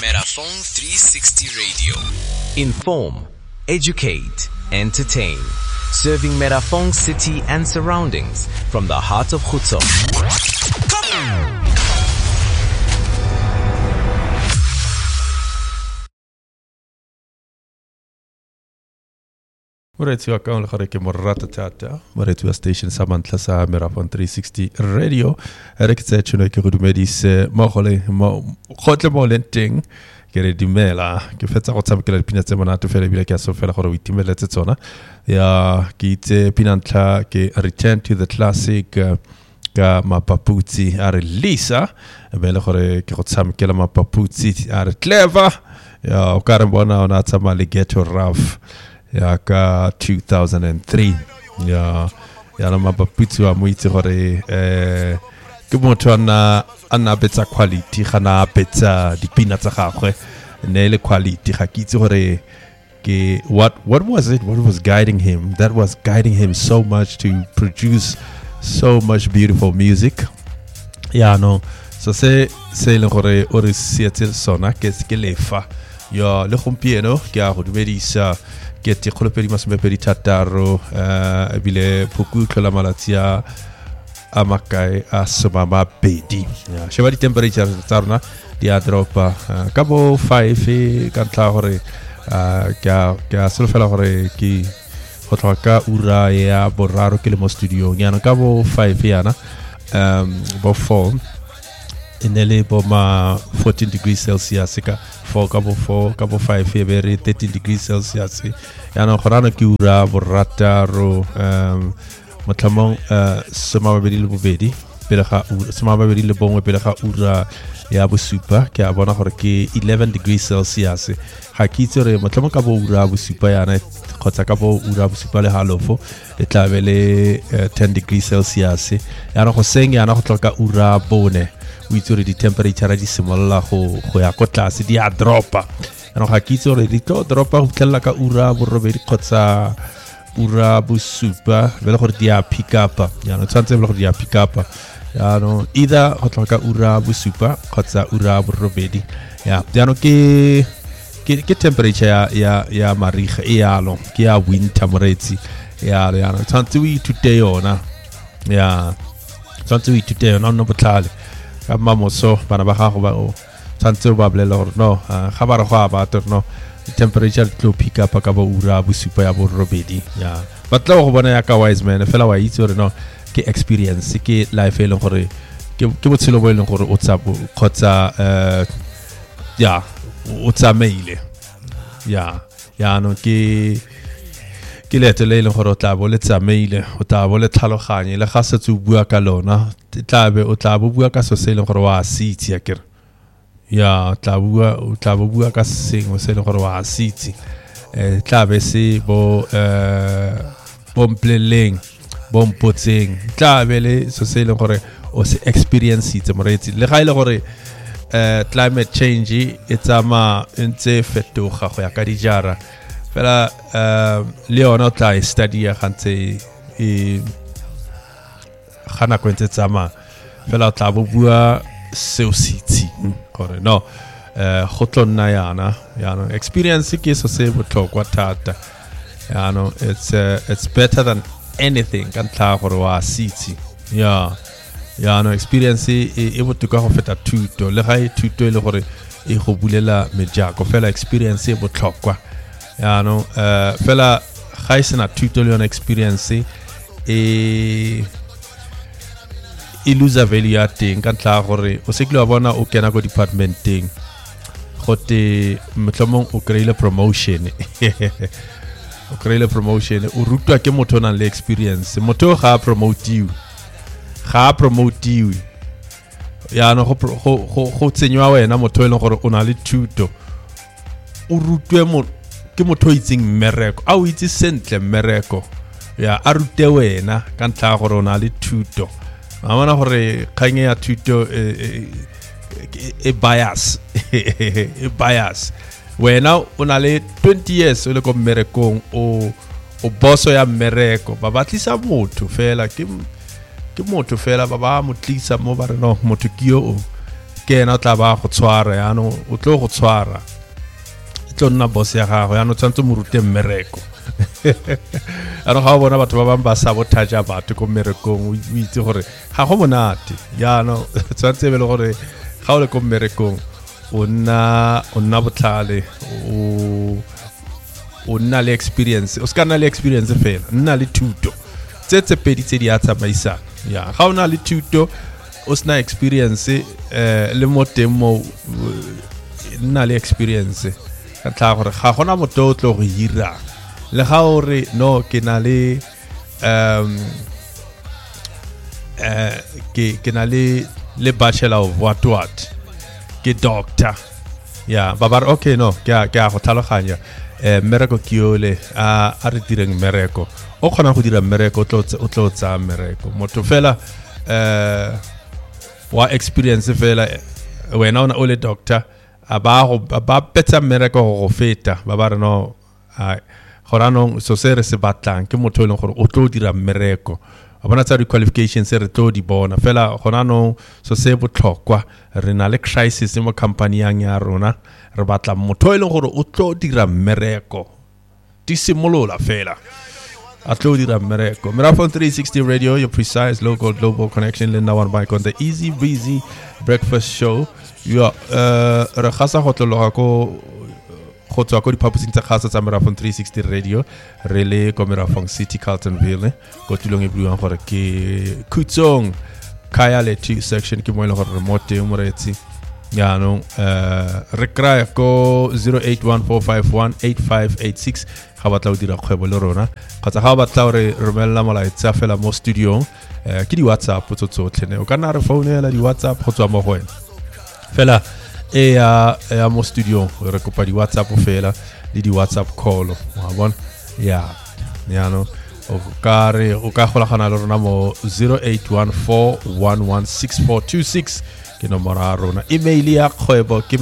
Metaphone 360 Radio. Inform, educate, entertain. Serving Metaphone City and surroundings from the heart of Khutso. Moretu ka on khare ke morata tata moretu station samantla sa Metaphone 360 radio reketse tshone ke go dumedise mo gole mo khotle mo lenteng ke re dimela ke fetsa go tshamekela dipina tse monate fela bile ke a so fela gore o itimeletse tsona ya ke itse pinantla ke return to the classic ka mapaputsi a re Lisa bele gore ke go tshamekela mapaputsi a re clever ya o ka re bona ona tsama le ghetto rough ya ka 2003 ya na mapaputsi wa moitse gore ke motho ana betsa quality gana betsa dipina tsa gagwe ne le quality ga ke itse gore ke what was guiding him that was guiding him so much to produce so much beautiful music ya no so se le gore o re sietse sona ke lefa ya le gompieno ke a go dumedisa ke te kholopedi masomepedi thataro ebile puku tlola malatia a makai a somama bedi ya sheba di temperature tsa rona di a dropa ka bo 5 ka tla gore ke a solofela gore ke go tlhoka ura ya boraro ke le mo studio nyana ka bo 5 yana bo 4 inele bo ma 14 degrees Celsius ka 4 ka bo 5 very 13 degrees Celsius yana khorana ki ura borata ro motlamong sema ba le bobedi pele ga ura sema ba le bongwe pele ga ura ya bo supa ke a bona gore ke 11 degrees Celsius ga ke itse re motlamong ka bo ura bo supa yana khotsa ka bo ura bo supa le halofo e tlabele 10 degrees Celsius yana go senga yana go tloka ura bone o itse re di temperature di simolla go ya ko tlase di a dropa ano ga ke itse re di tlo dropa go tlella ka ura bo robedi khotsa ura bo supa vele gore di a pick up ya no tsantse vele gore di a pick up ya no either go tloka ura bo supa khotsa ura bo robedi ya no ke temperature ya mariga e yalo ke ya winter moretsi ya no tsantse we today ona ya tsantse we today ona no botlale ka mamoso bana ba gago ba o tsantse ba blela gore no ga ba re go aba no temperature tlo pick up ka bo ura bo supa ya bo robedi ya batla go bona ya ka wise man fela wa itse gore no ke experience ke life e leng gore ke botshelo bo e leng gore o tsa khotsa ya o tsa maile ya no ke lete le leng gore o tla bo le tsamaile o tla bo le tlhaloganye le ga setse o bua ka lona o tla bo bua ka so se leng gore wa sitsi ya kere ya tla bo bua ka sengwe se leng gore wa sitsi tla be se bo mpleleng bo mpotseng tla be le so se leng gore o se experience itse moretsi le ga ile gore climate change e tsama ntse fetoga go ya ka dijara fela leona tla study ya gantse gana kwentse tsama fela tla bo bua seo sitsi gore no go tlonna yana experience ke so se botlhokwa thata yana it's better than anything kan tla gore wa sitsi no experience e botoka go feta thuto le ga thuto le gore e go bulela mejako fela experience e botlhokwa no fela ga isena thuto le yona experience e lose value ya teng ka tla gore o se ke wa bona o kena go departmenteng gote motlomong o kreile promotion o rutwa ke motho nang le experience motho ga promote ya no go tsenywa wena motho e leng gore o na le thuto o rutwe ke motho itseng mmereko a o itse sentle mmereko ya a rute wena ka ntla gore o na le thuto a bona gore kganye ya thuto e bias wena o na le 20 years o le ko mmerekong o boso ya mmereko ba batlisa motho fela ke motho fela ba mo tlisa mo ba re no motho ke yo ke ena o tla ba go tshwara yaanong o tlo go tshwara e tlo nna boss ya gago yaanong tshwanetse mo rute mmereko yaanong ga o bona batho ba bangwe ba sabotage batho ko mmerekong o itse gore ga go monate yaanong tshwanetse be le gore ga o le ko mmerekong o nna botlhale o nna le experience o ska nna le experience fela nna le thuto tse pedi tse di a tsamaisana ya ga o na le thuto o sna experience le mo temo nna le experience ka tla gore ga gona motho o tlo go hira le ga o re no ke na le ke na le bachelor of what ke doctor ya babar okay no ke a go tlhaloganya mmereko ke yole a re direng mmereko o kgona go dira mmereko o tlo tsa mmereko motho fela wa experience fela wena o le doctor ba petsa mmereko go feta ba ba re no gora no so se re se batlang ke motho le gore o tlo dira mmereko a bona tsa qualifications re tlo di bona fela gona no so se botlhokwa re na le crisis mo company ya rona re batla motho le gore o tlo dira mmereko di simolola fela a tlo dira mmereko Merafon 360 Radio, your precise local global connection le na one mic on the Easy Breezy Breakfast Show ya re khasa go tlologa ko tswa ko diphaposing tsa khasa tsa Merafon 360 Radio re le ko Merafon City Carltonville go tulong e buang gore ke Kutsong Kaya le T section ke mo ile gore remote mo retsi ya no re kry ko 0814518586 ga batla o dira kgwebo le rona kgotsa ga batla re romella molaetsa fela mo studio ke di WhatsApp tsotlhe ne o kana re founela di WhatsApp go tswa mo go wena fela ya mo studio re kopa di WhatsApp fela le di WhatsApp call wa bona ya no o ka golagana le rona mo 0814116426 ke nomoro ya rona email ya kgwebo ke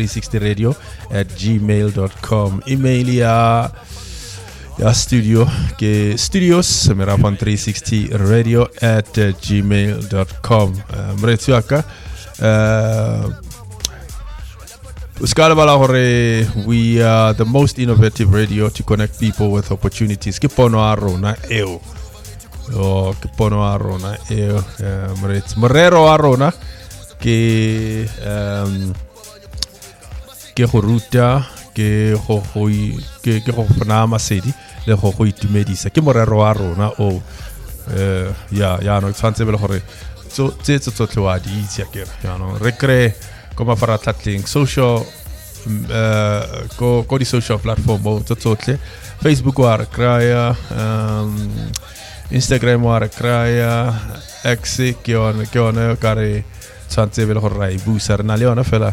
merafon360radio@gmail.com email ya studio ke studios merafon360radio@gmail.com mretsi aka Uskala bala hore we are the most innovative radio to connect people with opportunities ke pono a rona eo ke pono a rona eo mretsi morero a rona ke go ruta ke go fana masedi le go itumedisa ke morero wa rona o ya no tshwantse be le gore tse tsotlhe wa di itse ke ya no re kre ko mafaratlhatlheng social ko di social platform bo tsotlhe Facebook wa re kraya Instagram wa re kraya X ke ona ka re tshwantse be le gore ra e busa re na le yona fela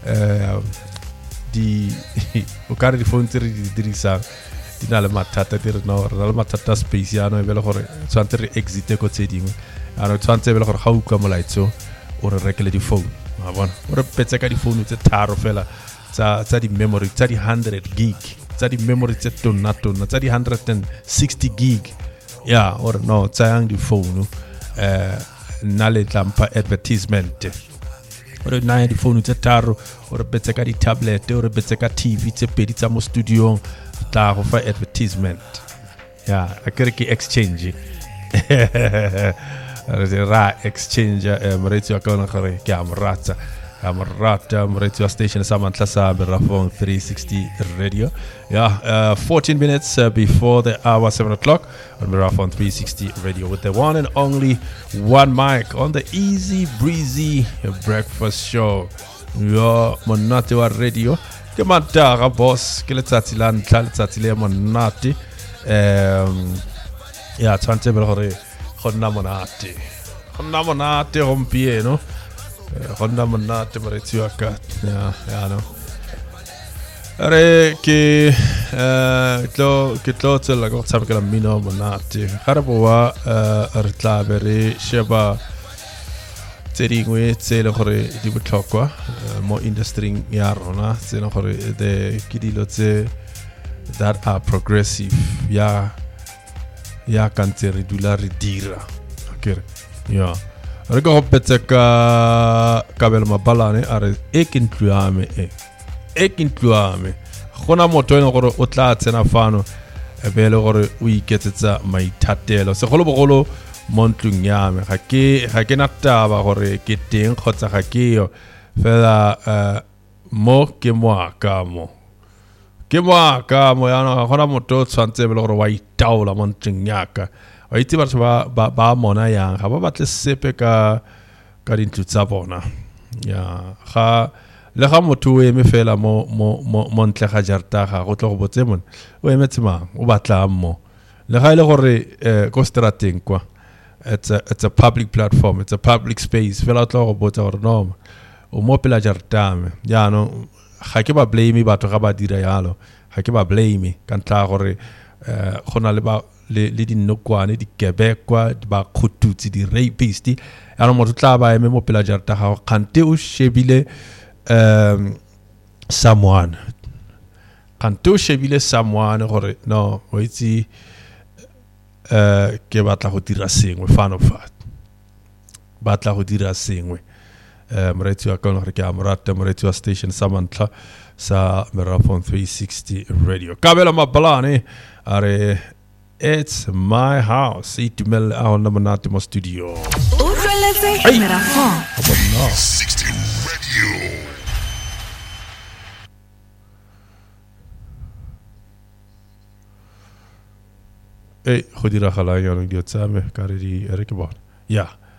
o ka re di phone tse re di dirisang di na le mathata di re no re na le mathata space ya no be le gore tshwantse re exit ko tse dingwe a re tshwantse be le gore ga o ka molaetso o re rekele di phone wa bona o re petse ka di phone tse tharo fela tsa di memory tsa di 100 gig tsa di memory tse tonna tsa di 160 gig ya or no tsa yang di phone na le tlampa advertisement ore na di phone tse tharo ore petse ka di tablet ore petse ka TV tse pedi tsa mo studio tla go fa advertisement ya akere ke exchange ra exchange mretsi wa kana gore ke amrata mretsi wa station samantla sa Merafon 360 Radio 14 minutes before the hour 7 o'clock on Merafon 360 Radio with the one and only one mic on the Easy Breezy Breakfast Show monate wa radio ke mataga boss ke letsatsi la ntla letsatsi le monate tshwantse be gore gonna monate gompieno gonna monate mretsi wa ka ya no re ke tlo tsela go tshamekela mmino monate ga re boa re tla be re sheba tse dingwe tse le gore di botlhokwa mo industry ya rona tse le gore ke dilo tse that are progressive ya kantse re dula re dira okay ya re go hopetse ka Kabelo Mabalane a re e ke ntlo ya me gona motho ene gore o tla tsena fano be le gore o iketsetsa maithatelo segolobogolo mo ntlong ya me ga ke na taba gore ke teng kgotsa ga ke yo fela mo ke moaka mo yana ga gona motho o tshwantse be le gore wa itaola mo ntlong yaka wa itse batho ba mona yang ga ba batle sepe ka dintlo tsa bona ya le ga motho o eme fela mo ntle ga jarta ga go tlo go botse mona o emetse mang o batla mo le ga ile gore ko strateng kwa it's a public platform, it's a public space fela tlo go botsa gore no o mo pela jarta me ya no ga ke ba blame batho ga ba dira yalo ga ke ba blame ka ntla gore gona le dinokwane di kebekwa ba khututsi di rapist ya no motho tla ba eme mo pela jarta ga kante o shebile someone gore no o itse ke batla go dira sengwe fan of that batla go dira sengwe moretsi wa ka gore ke a morata moretsi wa station sa mantla sa Merafon 360 radio Kabelo Mabalane are it's my house itumel a hona monate mo studio o tleletse Merafon 360 radio. Hey, go dira gala ya no di tsame ka re di re ke bona ya